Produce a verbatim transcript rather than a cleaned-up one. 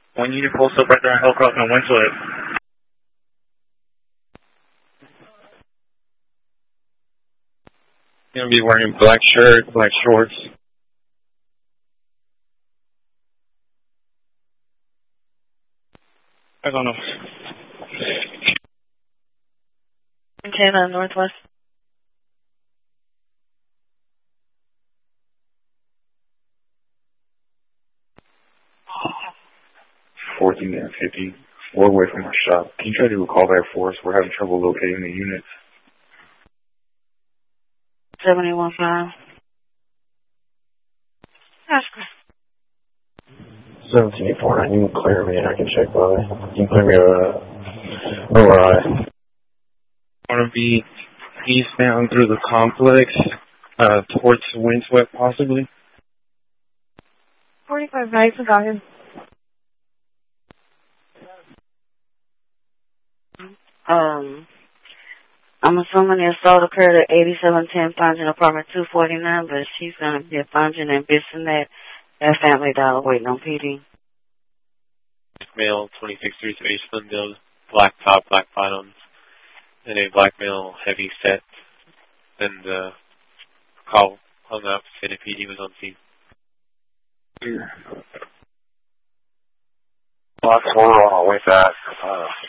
One unit pulls up right there on Hillcroft and Winslet. Gonna be wearing black shirt, black shorts. I don't know. Montana Northwest. fourteen and fifty. We're away from our shop. Can you try to do a call back for us? We're having trouble locating the units. seventy-one five. Oscar. seventeen four nine, you can clear me and I can check by. You can clear me uh, over I. I want to be eastbound through the complex, uh, towards Windswept possibly. forty-five nights got him. Um, I'm assuming the assault occurred at eighty-seven ten Fangin Apartment two forty-nine, but she's going to be a Fangin and Bissonnette at Family Dollar waiting on P D. Male, twenty-six three three, Spindale, black top, black bottoms, and a black male heavy set. Then the call hung up, said a P D was on scene. Box four on our way back. Uh,